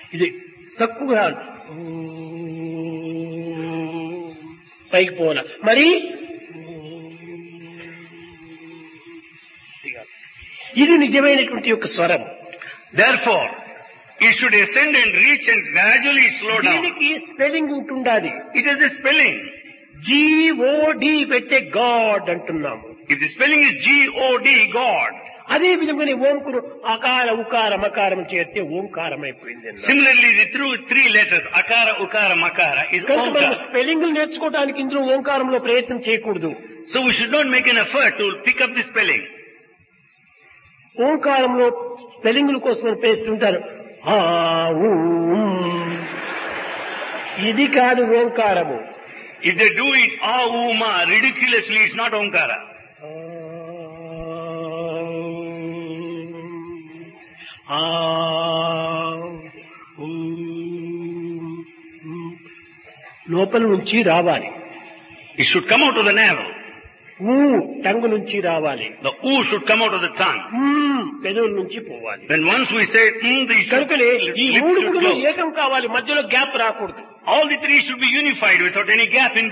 ఇది తక్కువగా పైకి పోవాల మరి ఇది నిజమైనటువంటి యొక్క స్వరం. Therefore, it should ascend and reach and gradually slow down. దీనికి స్పెల్లింగ్ ఉంటుండాలి. It is the spelling. GOD పెడితే గాడ్ అంటున్నాము. If the spelling is G-O-D, God. అదే విధంగానే ఓంకురు అకార ఉకార మకారం చేస్తే ఓంకారం అయిపోయింది. Similarly, through 3 letters, akara, ukara, makara, is కనుక మనం Omkara. స్పెల్లింగ్ నేర్చుకోవడానికి ఇందులో ఓంకారంలో ప్రయత్నం చేయకూడదు. So we should not make an effort to pick up the spelling. ఓంకారంలో స్పెల్లింగుల కోసం పేస్తుంటారు. ఆ ఊ ఇది కాదు ఓంకారము. If they do it, ma, ridiculously, it's not Omkara. లోపల నుంచి రావాలి. It should come out of the navel. ఊ టంగు నుంచి రావాలి. The oo should come out of the tongue. పెదవుల నుంచి పోవాలి. When once we say the కనుకనే ఈ lips మూడు should కూడా close. ఏకం కావాలి, మధ్యలో గ్యాప్ రాకూడదు. All the 3 should be unified without any gap in